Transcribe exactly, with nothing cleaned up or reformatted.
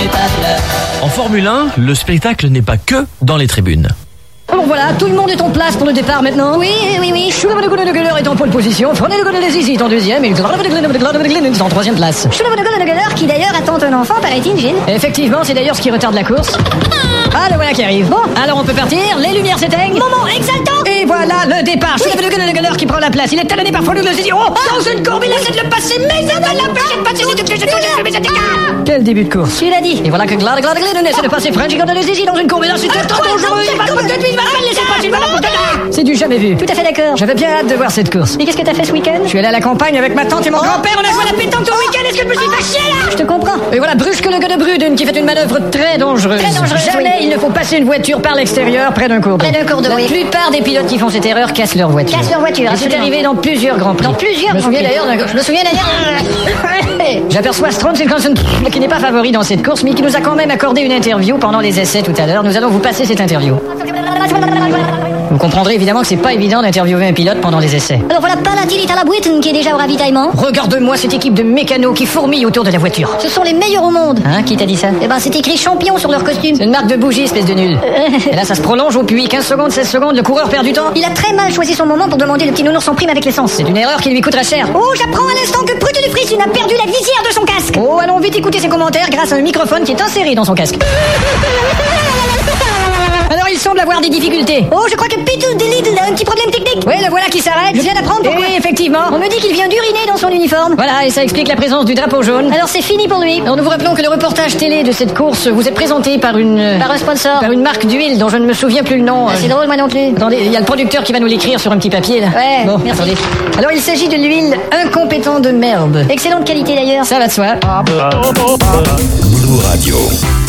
pas plat. En Formule un, le spectacle n'est pas que dans les tribunes. Alors voilà, tout le monde est en place pour le départ maintenant. Oui, oui, oui. Schullevedeguller est en pole position, Fronel Zizi est en deuxième et est en troisième place. Schullevedeguller qui d'ailleurs attend un enfant, paraît-il, Gilles. Effectivement, c'est d'ailleurs ce qui retarde la course. Ah, le voilà qui arrive. Bon, alors on peut partir, les lumières s'éteignent. Moment exaltant. Et voilà le départ. Schullevedeguller qui prend la place. Il est talonné par Fronel Zizi. Oh, dans une courbe, il essaie de le passer, mais ça va l'empêcher de passer. Quel début de course. Tu l'as dit. Et voilà que Glad Glad Glad essaie de passer French Zizi dans une courbe. Et là, c'est trop dangereux. C'est du jamais vu. Tout à fait d'accord. J'avais bien hâte de voir cette course. Et qu'est-ce que t'as fait ce week-end? Je suis allé à la campagne avec ma tante et mon grand-père. On a joué à la pétanque tout le week-end. Est-ce que je me suis fait chier là? Je te comprends. Et voilà Brusque le gars de Bruden qui fait une manœuvre très dangereuse. Très dangereuse, Jamais oui. il ne faut passer une voiture par l'extérieur près d'un cours d'eau. Près d'un cours d'eau, La oui. plupart des pilotes qui font cette erreur cassent leur voiture. Cassent leur voiture, Et c'est absolument. arrivé dans plusieurs grands prix. Dans plusieurs Je me souviens grands prix. d'ailleurs d'un- Je me souviens d'ailleurs. J'aperçois Strong Silkenson qui n'est pas favori dans cette course, mais qui nous a quand même accordé une interview pendant les essais tout à l'heure. Nous allons vous passer cette interview. Vous comprendrez évidemment que c'est pas évident d'interviewer un pilote pendant les essais. Alors voilà Palatil à la Buiten qui est déjà au ravitaillement. Regarde-moi cette équipe de mécanos qui fourmille autour de la voiture. Ce sont les meilleurs au monde. Hein, qui t'a dit ça? Eh ben c'est écrit champion sur leur costume. C'est une marque de bougie, espèce de nul. Et là, ça se prolonge au puits. quinze secondes, seize secondes, le coureur perd du temps. Il a très mal choisi son moment pour demander le petit nounours en prime avec l'essence. C'est une erreur qui lui coûtera cher. Oh, j'apprends à l'instant que Brute de Frisune a perdu la visière de son casque. Oh, allons vite écouter ses commentaires grâce à un microphone qui est inséré dans son casque. Alors, il semble avoir des difficultés. Oh, je crois que Peter Delidle a un petit problème technique. Oui, le voilà qui s'arrête. Je viens d'apprendre pourquoi. Oui, effectivement. On me dit qu'il vient d'uriner dans son uniforme. Voilà, et ça explique la présence du drapeau jaune. Alors c'est fini pour lui. Alors, nous vous rappelons que le reportage télé de cette course vous est présenté par une... Par un sponsor. par une marque d'huile dont je ne me souviens plus le nom. Ah, c'est drôle, moi non plus. Attendez, il y a le producteur qui va nous l'écrire sur un petit papier, là. Ouais, Bon, merci. attendez. Alors, il s'agit de l'huile incompétent de merde. Excellente qualité d'ailleurs. Ça va de soi. Blue Radio.